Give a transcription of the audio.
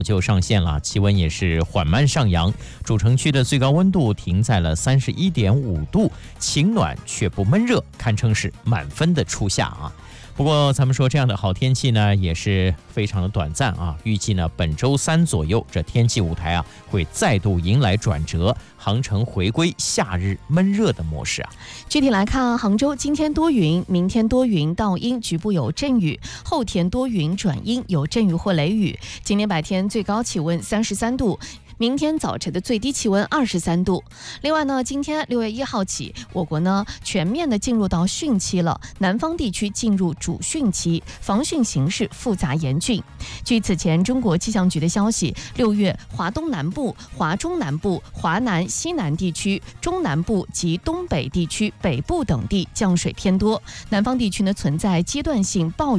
就上线了，气温也是缓慢上扬，主城区的最高温度停在了31.5度，晴暖却不闷热，堪称是满分的初夏啊。不过咱们说这样的好天气呢，也是非常的短暂啊。预计呢本周3左右，这天气舞台啊会再度迎来转折，航程回归夏日闷热的模式啊。 具体来看，杭州今天多云，明天多云到阴，局部有阵雨，后天多云转阴，有阵雨或雷雨。今天白天最高气温33度。明天早晨的最低气温23度。另外呢，今天6月1号起，我国呢全面的进入到汛期了，南方地区进入主汛期，防汛形势复杂严峻。据此前中国气象局的消息，6月华东南部、华中南部、华南、西南地区、中南部及东北地区北部等地降水偏多，南方地区呢存在阶段性暴雨。